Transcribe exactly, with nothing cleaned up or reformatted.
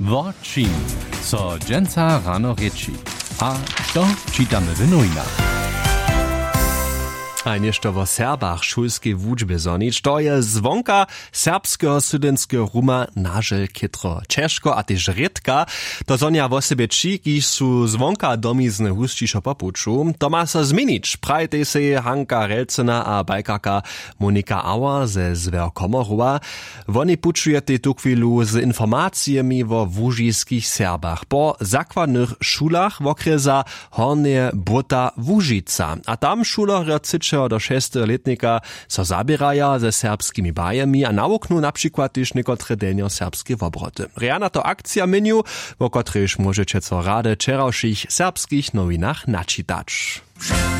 Wort co dżęca rano rieči. A to čitamy w nowinach. A nieszto wo Serbach szulskiej wódźby zonić, to je zwonka serbskiego studenckiego ruma nażel kitro. Ciężko, a też redka, to zonia wo sobie ci, kiż su zwonka domizny husciszo popuczu, to ma se zmienić. Prajte se Hanka Relcena a bajkarka Monika Auer ze Zwerkomorova. Woni pučuje te tu chwilu z informacjami wo wóżiskich Serbach po zakładnych szulach w okresa Hornie Buta Wóžica. A tam šuler cyče do šestoletnika so zabieraja ze serbskimi bajami a nauknu na przykład też niekotre denio serbskie wobroty. Reana to akcja menu, wo kotrež możecie co rade čeravších serbskich nowinach načitać.